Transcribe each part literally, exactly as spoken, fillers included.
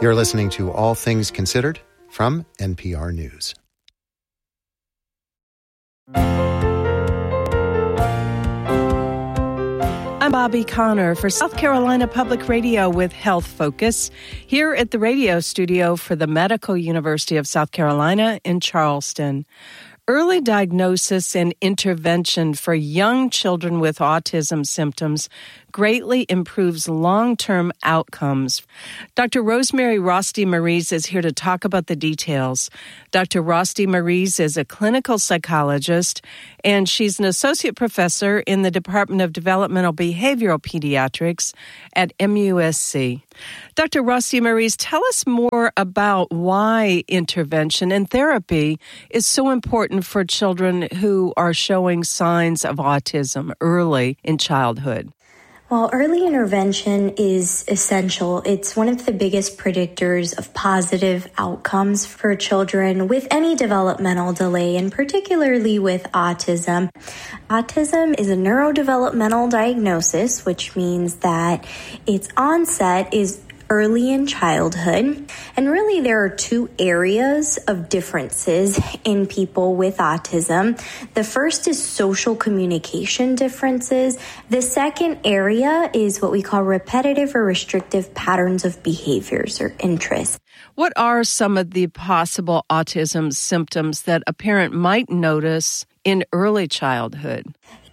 You're listening to All Things Considered from N P R News. I'm Bobby Connor for South Carolina Public Radio with Health Focus, here at the radio studio for the Medical University of South Carolina in Charleston. Early diagnosis and intervention for young children with autism symptoms greatly improves long-term outcomes. Doctor Rosemary Rosti-Maries is here to talk about the details. Doctor Rosti-Maries is a clinical psychologist, and she's an associate professor in the Department of Developmental Behavioral Pediatrics at M U S C. Doctor Rosti-Maries, tell us more about why intervention and therapy is so important for children who are showing signs of autism early in childhood. Well, early intervention is essential. It's one of the biggest predictors of positive outcomes for children with any developmental delay, and particularly with autism. Autism is a neurodevelopmental diagnosis, which means that its onset is early in childhood. And really, there are two areas of differences in people with autism. The first is social communication differences. The second area is what we call repetitive or restrictive patterns of behaviors or interests. What are some of the possible autism symptoms that a parent might notice in early childhood?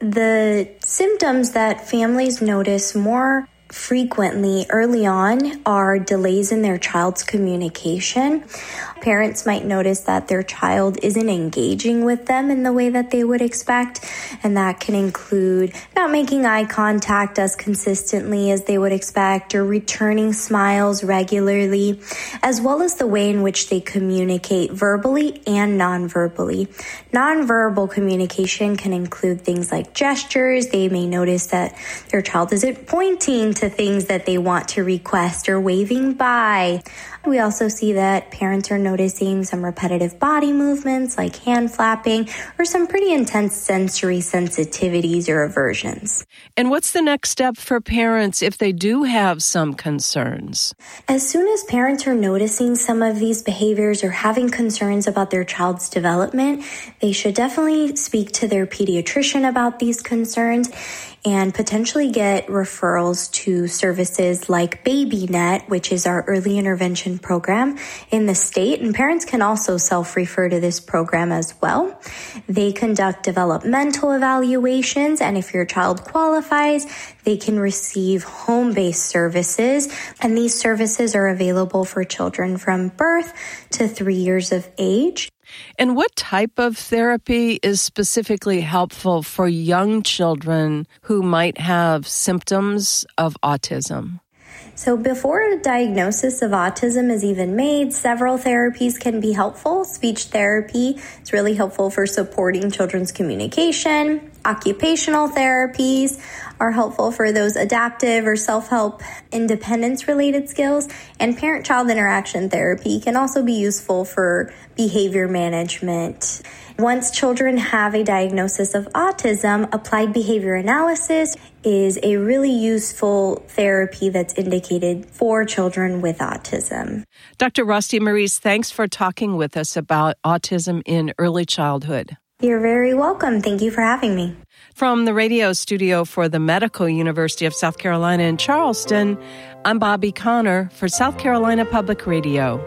The symptoms that families notice more frequently early on are delays in their child's communication. Parents might notice that their child isn't engaging with them in the way that they would expect, and that can include not making eye contact as consistently as they would expect or returning smiles regularly, as well as the way in which they communicate verbally and non-verbally. Non-verbal communication can include things like gestures. They may notice that their child isn't pointing to things that they want to request or waving by. We also see that parents are noticing some repetitive body movements like hand flapping or some pretty intense sensory sensitivities or aversions. And what's the next step for parents if they do have some concerns? As soon as parents are noticing some of these behaviors or having concerns about their child's development, they should definitely speak to their pediatrician about these concerns and potentially get referrals to services like BabyNet, which is our early intervention program in the state. And parents can also self-refer to this program as well. They conduct developmental evaluations, and if your child qualifies, they can receive home-based services. And these services are available for children from birth to three years of age. And what type of therapy is specifically helpful for young children who might have symptoms of autism? So before a diagnosis of autism is even made, several therapies can be helpful. Speech therapy is really helpful for supporting children's communication. Occupational therapies are helpful for those adaptive or self-help independence-related skills. And parent-child interaction therapy can also be useful for behavior management. Once children have a diagnosis of autism, applied behavior analysis is a really useful therapy that's indicated for children with autism. Doctor Rosti-Maries, thanks for talking with us about autism in early childhood. You're very welcome. Thank you for having me. From the radio studio for the Medical University of South Carolina in Charleston, I'm Bobby Connor for South Carolina Public Radio.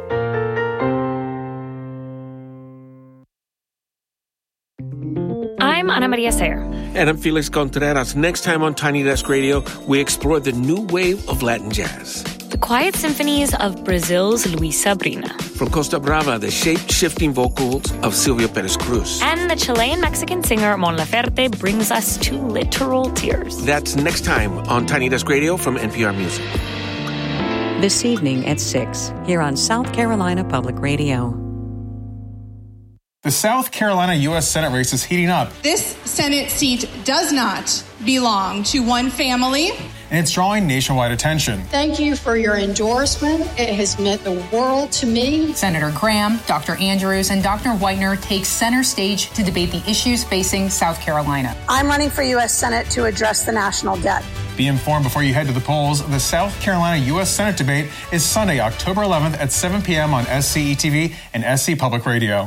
I'm Ana Maria Sayer. And I'm Felix Contreras. Next time on Tiny Desk Radio, we explore the new wave of Latin jazz. The quiet symphonies of Brazil's Luis Sabrina. From Costa Brava, the shape-shifting vocals of Silvio Perez Cruz. And the Chilean-Mexican singer Mon Laferte brings us to literal tears. That's next time on Tiny Desk Radio from N P R Music. This evening at six, here on South Carolina Public Radio. The South Carolina U S Senate race is heating up. This Senate seat does not belong to one family. And it's drawing nationwide attention. Thank you for your endorsement. It has meant the world to me. Senator Graham, Doctor Andrews, and Doctor Whitener take center stage to debate the issues facing South Carolina. I'm running for U S Senate to address the national debt. Be informed before you head to the polls. The South Carolina U S Senate debate is Sunday, October eleventh at seven p.m. on S C E T V and S C Public Radio.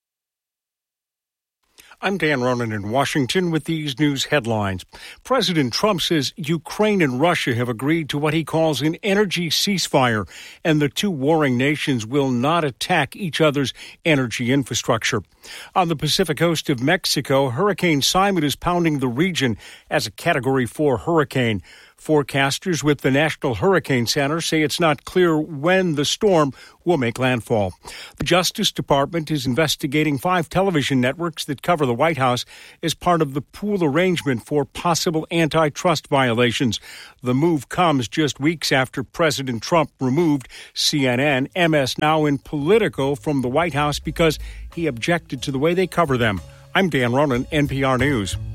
I'm Dan Ronan in Washington with these news headlines. President Trump says Ukraine and Russia have agreed to what he calls an energy ceasefire, and the two warring nations will not attack each other's energy infrastructure. On the Pacific coast of Mexico, Hurricane Simon is pounding the region as a Category four hurricane. Forecasters with the National Hurricane Center say it's not clear when the storm will make landfall. The Justice Department is investigating five television networks that cover the White House as part of the pool arrangement for possible antitrust violations. The move comes just weeks after President Trump removed C N N, M S Now, and Politico from the White House because he objected to the way they cover them. I'm Dan Ronan, N P R News.